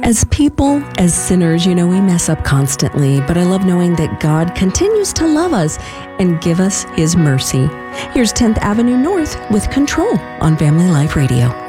As people, as sinners, we mess up constantly, but I love knowing that God continues to love us and give us His mercy. Here's 10th Avenue North with Control on Family Life Radio.